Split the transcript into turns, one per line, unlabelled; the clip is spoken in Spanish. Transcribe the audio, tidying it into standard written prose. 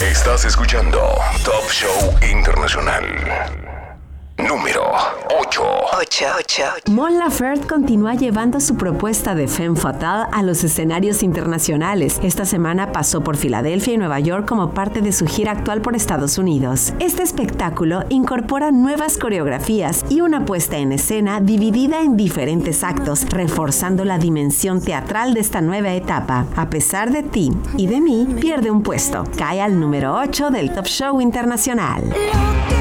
Estás escuchando Top Show Internacional. Número 8.
Mon Laferte continúa llevando su propuesta de Femme Fatale a los escenarios internacionales. Esta semana pasó por Filadelfia y Nueva York como parte de su gira actual por Estados Unidos. Este espectáculo incorpora nuevas coreografías y una puesta en escena dividida en diferentes actos, reforzando la dimensión teatral de esta nueva etapa. A pesar de ti y de mí, pierde un puesto. Cae al número 8 del Top Show Internacional.